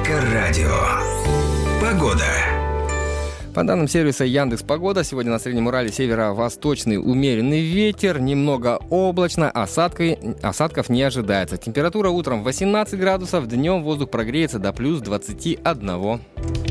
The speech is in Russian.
Эльдоррадио. Погода. По данным сервиса Яндекс.Погода, сегодня на Среднем Урале северо-восточный умеренный ветер, немного облачно, осадков не ожидается. Температура утром 18 градусов, днем воздух прогреется до плюс 21.